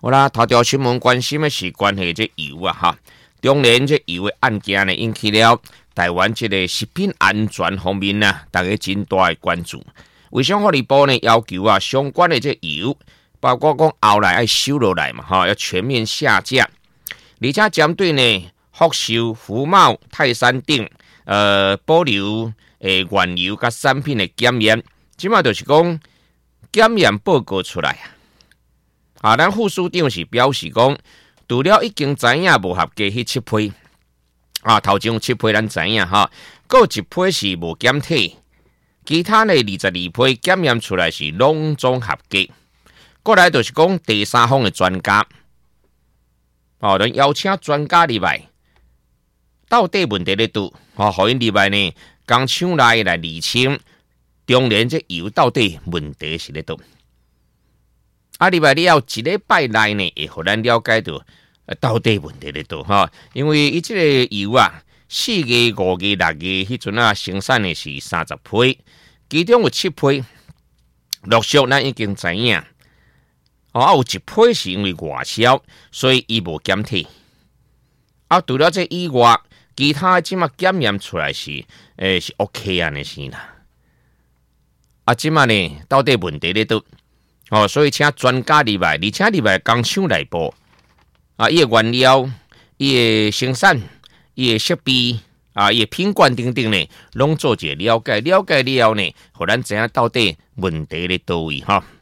好啦，头条新闻关心的是关系这油啊哈，中联这油的案件呢，引起了台湾这个食品安全方面呢，大家真大的关注。卫生福利部呢要求啊，相关的这油，包括讲后来要收落来嘛哈，要全面下架。而且针对呢，福寿、福茂、泰山等保留原油甲产品的检验，即嘛就是讲检验报告出来啊。咱副署长是表示讲，除了已经知影无合格迄7批啊，头前7批咱知影哈，还有1批是无检体。其他呢22批检验出来是拢总合格，过来就是讲第三方的专家，咱邀请专家入来，到底问题在哪？互因入来呢，工厂内来厘清中联这油到底问题是在哪？入来了一礼拜内呢，会互咱了解到到底问题在哪？因为伊这个油啊，4月、5月、6月迄阵啊，生产的是30批。其中有7批，陆续咱已经知影，有1批是因为外销，所以伊无检体。除了这以外，其他即马检验出来是OK 安尼是啦。即马呢，到底问题在倒？所以请专家入来，而且入来工厂内部，伊的原料、伊的生产、伊的设备。伊品管等等呢，拢做一个了解，了解了后呢，互咱知影到底问题咧倒位哈。